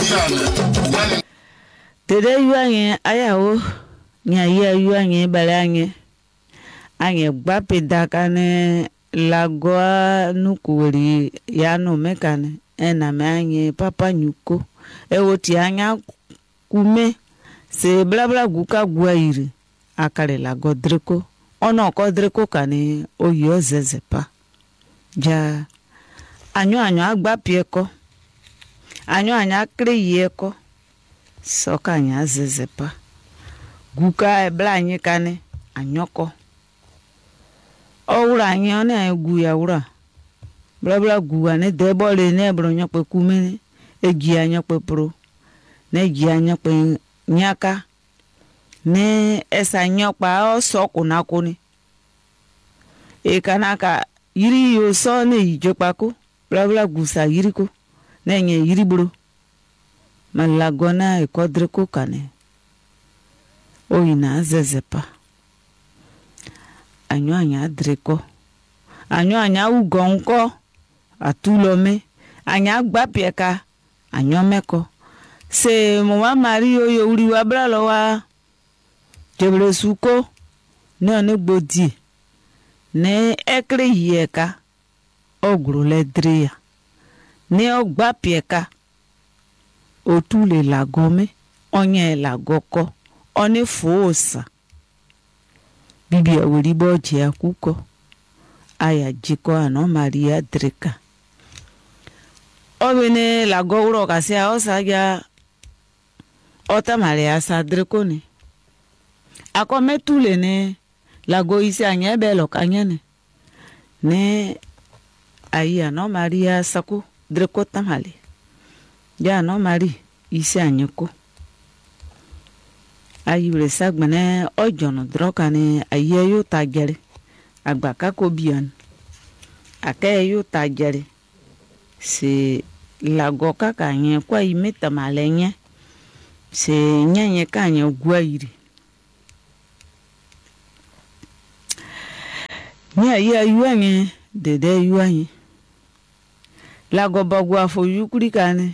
Tede yuanye ayawo nya ya yuanye balanye anye gbape dakane lagoa nukuweri ya no mekane ena me anye papa nyuko ewoti anya kume se blabla guka guaire akale lago dreko ono ko dreko kane oyo zezepa ja anyo agbape ko anyo kreye ko soka nya zezepa guka blanye kane anyoko owura anya na egu ya wura blabla guwa ne debole ne bronyo pe kume egi anya pe pro ne egi anya pe nyaka ne esa nyokpa o soku na kuni e kanaka yiri yo so ne yijopako blabla gusa yiri ko ne nye yiri bro malagona e kodreko kane o ina zezepa anyo anya dreko anyo anya ugonko atulome anya gbapieka anyo meko se mama mario yo uri wa bralo wa jebre suko ne gbodi ne ekre yeka ogru ledria ne ogbapieka otule lagome onye lagoko one fosa bibia wuri boje akuko aya jiko ano maria dreka obene lago uro kasia osaga ota maria sa dreko ni akome tule ne lago isi anya belo kanyane ne aya no maria saku dreko tamale ya no mari isi anyeko ayure sagbene ojono droka ni aye yo tajere agbaka ko bian ake yo tajere se lago kaka yen kwa imeta malenye se nyenye kanye gwairi nya ya yuanye dede yuanye lago bagwa fo yukuri kane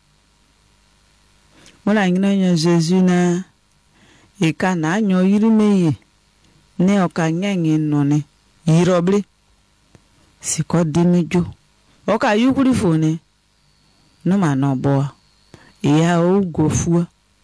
wala ngina nya Jesu na eka na anyo yirimeye ne oka nyenye none yiroble siko dimejo oka yukuri fone no manobo ya ugo fua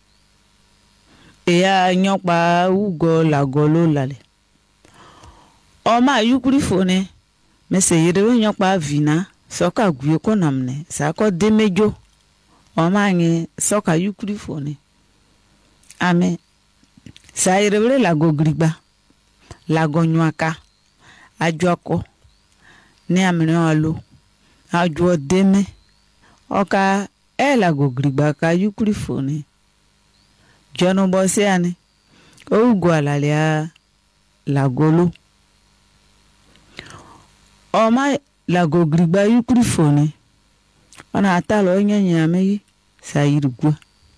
ya nyokpa ugo lagolo lale o ma yukuri fone mese yirewe nyokpa vina soka guye ko namne sako dimejo o ma nge soka yukuri fone ame sa yirewe lago griba lago nywaka ajwako ne amene alo ajwo deme oka lago griba ka yukuri fone jono bose ane o gwalalia lagolo o ma lago griba yukuri fone ona atalo nyanya meyi sa yirugwa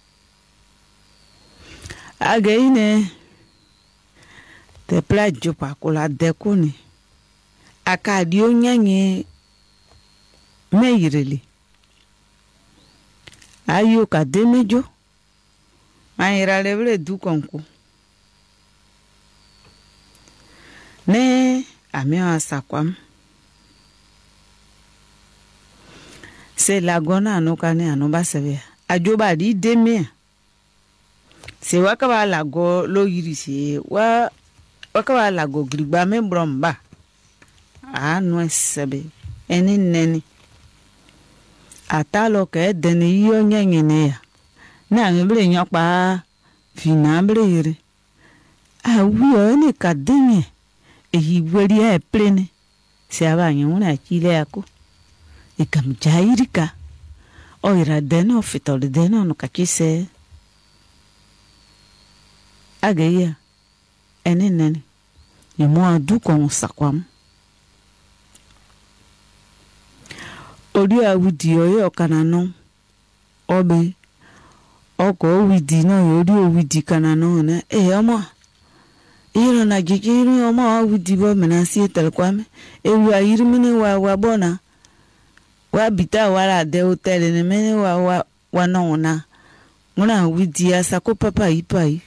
againe te plajo pa kula dekuni akadi onyanye meyirele ayo ka demejo ayira lebre du konku ne ame asakwam se lagona anokane anobasebe ajoba di deme se wakaba lago lo yiri se wakaba lago grigba membromba anu esebe eni neni atalo ke deni yo nyenye ya na ngebre nyokpa fina bre yire awu ni kadenye ehiweri e plene se abanye una chile ako ikamjairika oira deno fitol deno no kachise ageya enenene yemo adu kon sakwam odi awudi oyo kanano obe oko widi no odi owidi kanano na omo iro na jijiri omo awudi bo menasi telkwame ewu ayirmini wa bona wa bita wala de hotel ne mene wa wanona nguna widia sako papa ipai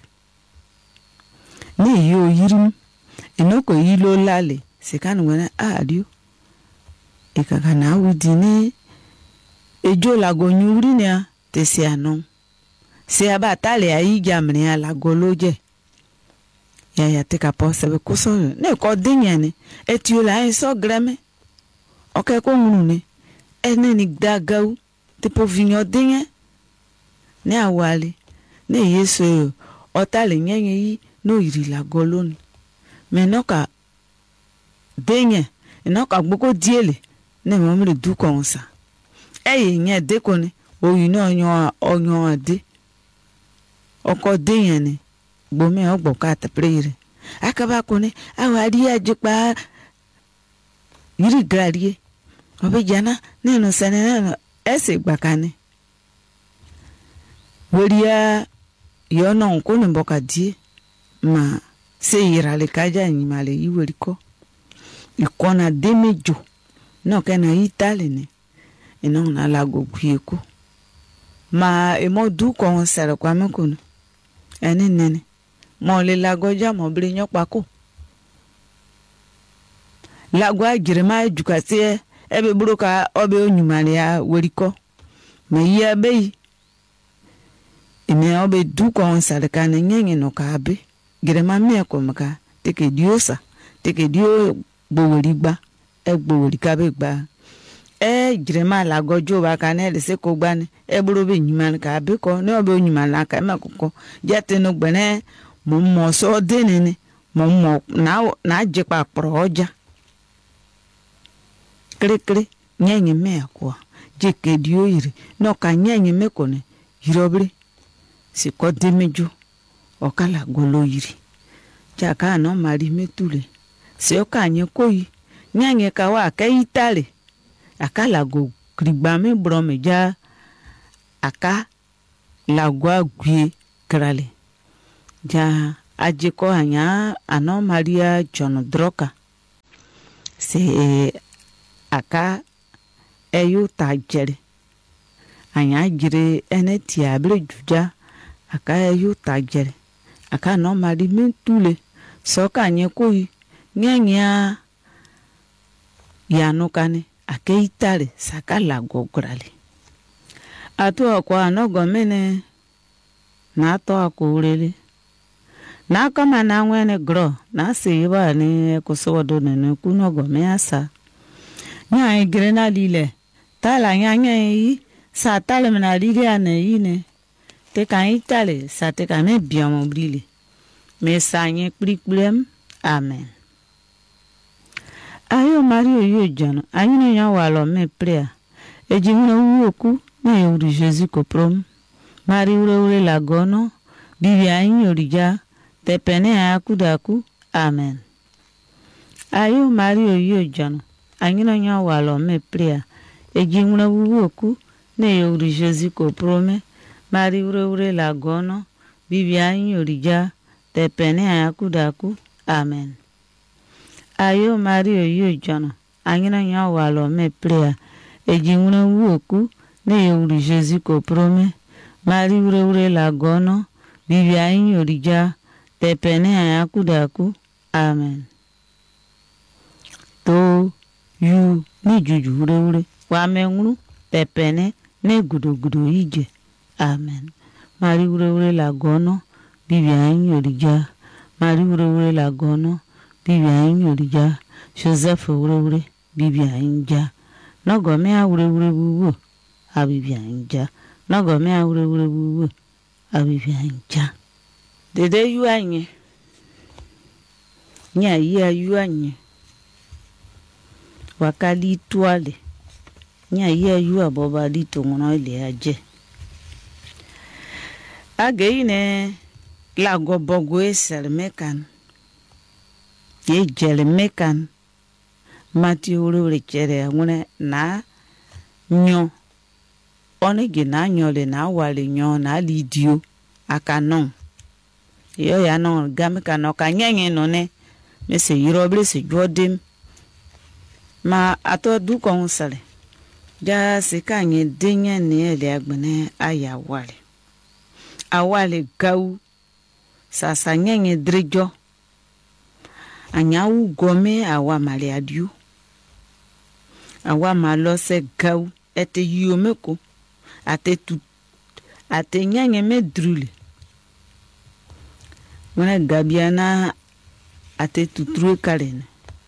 ni yo yirim inoko yilo lale sekanu wana adio ekaka na widini ejo lago nyuri ne tese anon se abatale ayi jamne ala goloje ya teka posa be kuso ne ko dinyane etio la enso grame oke ko ngunu ne ene ni dagau te povinyo dinye ne awali ne yeso otale nyenye yi no iri la goloni me noka dinye noka gboko diele ne momre du konsa eye nye de koni oyin onyo ade oko dinye ne gbome ogbo ka taprire akaba koni awari ajipa yiri grarie obejana neno sanena ese gbakane weria yono nkoni mboka die ma se yirale kaja nyimale yiweriko ikona demejo no kana itale ne eno na lago kwieko ma emodu ko sere kwa mekunu eni nene mo le lagoja mo bre nyopako lagwa girema jukase ebe buruka obe onyumale ya weriko me ya bei ine obe du ko sere kana nyenye no ka be girema me ko maka teke diosa teke dio gbowerigba egbowerika be gba girema lagojo ba kana le se ko gba ni buru be nyumale ka be ko ne obe onyumale ka me kokko jete no gbene mo so denene mo na jepa proja krekre nyenye me akwa jeke dio iri no ka nyenye me ko ne hirobre si ko demejo okala golo iri jaka no mari metule se okanye koyi nyenye ka wa ka itale akala go krigba me brome ja aka lagwa gwie krale ja ajiko anya ano Maria John Droka se aka eyu tajere anya jire eneti abre juja aka eyu tajere aka no mari mentule soka anye koyi nyanya yanu kane ake itare saka lago grale atu kwa anogo mene na to akurele na kama na nwene gro na siba ni kusodo ne kunogo me asa nya igre na lile tala nya yi sa tale na lile ane yine te kan itale sa te kan me biamo brile me sanye kpriklem amen. Ayo Mario yo jano ayine nya walo me prayer ejimna uoku na yuri Jésus ko prom mari ure lagono bibi ayin yorija tepene akudaku amen. Ayo Mario yo jano ayine nya walo me prayer ejimna uoku na yuri Jésus ko prom mari ure lagono bibi ayin yorija tepene akudaku amen. Ayo Mario yo jano anyina nya walo me prayer ejimuna wuoku ne yuri Jésus ko prome mari ure lagono bibi ayin yorija tepene ayakudaku amen. To yu ni juju ure wa mengu tepene ne gudu ije amen. Mari ure lagono bibi ayin yorija mari ure lagono bibi ayin yorija Joseph ure bibi ayin ja nogo me ure bubu abibi ayin ja nogo me ure bubu abibi ayin ja dede yu anye nya ya yu anye wakali tuale nya ya yu aboba li tongono ile aje ageine lago bogo esel mekan ye jele mekan mati ure chere ngune na nyo onege na nyo le na wale nyo na lidio akanon yo ya no gamika no kanyenye no ne mese yiroble se jodem ma ato du ko nsale ja sika nye denye ne ele agbene aya wale awale gau sasa nye drejo anyawu gome awa mali adiu awa malo se gau ete yomeko ate nye me drule mwana gabiana ate tutru kalen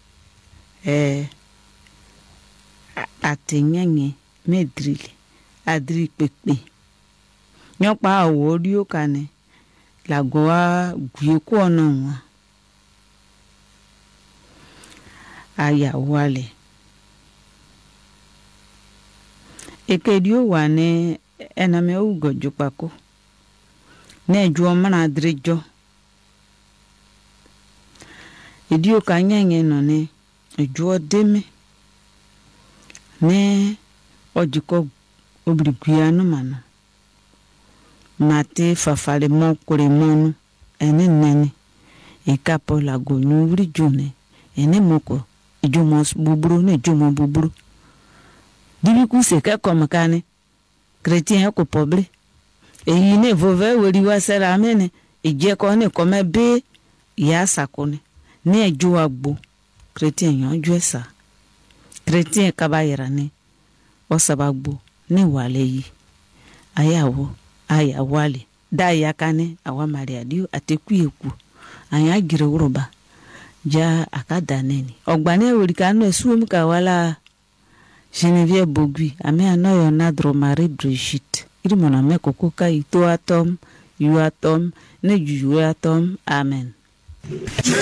ate nye me drille adri pepe nyopa awodio kane lagoa guyeko onwa aya wale ekedio wane ename ugo jupako ne juo mana drejo edio kanyenge no ne juo deme ne ojiko obriguano mana mate fafale mokore monu ene nene ekapo la gonyu wri jone ene moko ijomos buburu ne jomo buburu dibi ku se ka komakane chrétien ko pobre eyi ne vove wori wa sera amene eje ko ne kome be ya sakone ne ejo agbo chrétien yon juesa chrétien kabayira ne osabagbo ne wale yi aya wale da yakane awa maria dio atekuyeku anya gire uroba ja akadaneni ogbane werikano esuom ka wala Geneviève Bogui ame anoyo nadro Marie Brigitte iri mona me kokoka ito atom yu atom ne juju atom amen.